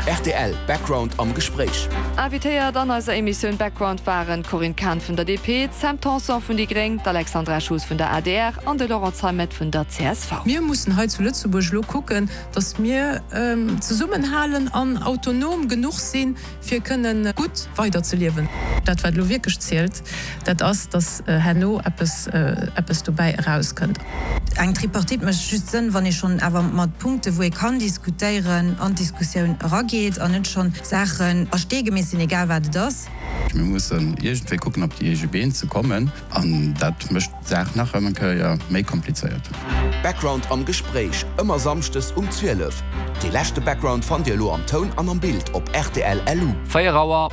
RTL Background am Gespräch. Avitéier dann als Emission Background waren Corinne Kahn von der DP, Sam Thomson von die Greng, Alexandra Schuss von der ADR und der Laurence Heimet von der CSV. Wir mussten heute zu Lützeburg gucken, dass wir zusammenhalten an autonom genug sind, wir können gut weiterzuleben. Das wird wirklich zählt, das ist, dass Hanno etwas dabei rauskommt. Ein Tripartit möchte just sein, wenn ich schon aber mit Punkten, wo ich kann diskutieren, an Diskussion rangeht, und nicht schon Sachen erstegemäß sind, egal was das. Wir müssen irgendwie gucken, ob die EGB zu kommen, und das möchte Sachen nachher ja mehr kompliziert. Background am Gespräch, immer samstags um 12. Die letzte Background fand ihr nur am Ton und am Bild auf RTL LU. Feierauer.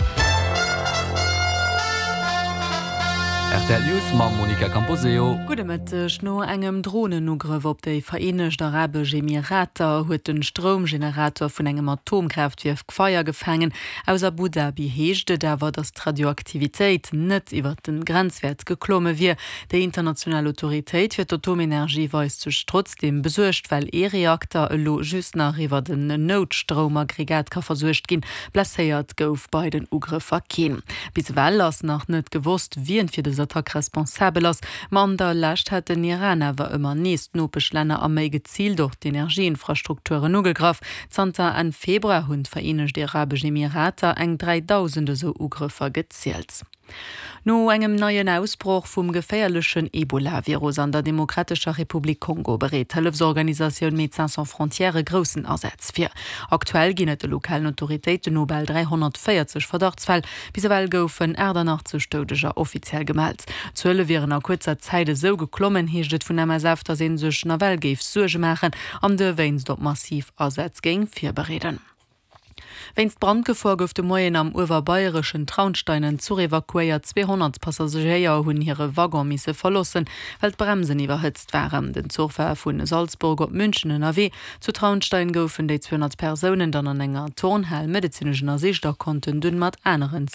RTL News ma Monika Camposeo. Gudemëttech no engem Drohnenugriff op déi Vereenigten Arabischen Emirater huet den Stromgenerator vun engem Atomkraftwerk Feuer gefangen. Aus Abu Dhabi heeschte dawer dass Radioaktivitéit net iwwer den Grenzwert geklomme wie. Der internationale Autoritéit fir d'Atomenergie weist sech trotzdem besuercht, weil E-Reaktor lo just nach iwwer den Notstromaggregat ka versuercht gin, blaséiert gouf bei den Ugriffer kin. Biswell ass nach net gewusst, wien fir de Attack responsabel ass. Man der Lächt hat den Iran awer ëmmer neest nopech Länner a méi gezielt durch d'Energieinfrastrukturen ugegraf. Zter an Februar hunn Vereenigte Arabische Emirater eng 3000 so Ugriffer gezielt. No engem neuen Ausbruch vum geféierlechen Ebola-Virus an der Demokratischer Republik Kongo berät Hilfsorganisation Médecins Sans Frontières grossen Ersatz fir. Aktuell ginnet de lokalen Autoritéiten Nobel 340 Verdachtsfall, bisewel goufen 88 Todeger offiziell gemeldt. Zuelle wären a kurzer Zeide so geklommen, heeschtet vun MSF, dat se sech Novel geif Surge machen, am de weins dort massiv Ersatz géng fir bereden. Wennst Brandgefahr gouf de Moien am uwerbayerischen Traunsteinen zu evakuiert 200 Passagier hunn ihre Waggon misse verlossen, weil Bremsen iwwerhëtzt waren. Den Zugfahrer vun Salzburg op München NRW zu Traunstein goufen déi 200 Personen dann an enger Turnhall medizinischen Ersichter konnten dünn mat anderen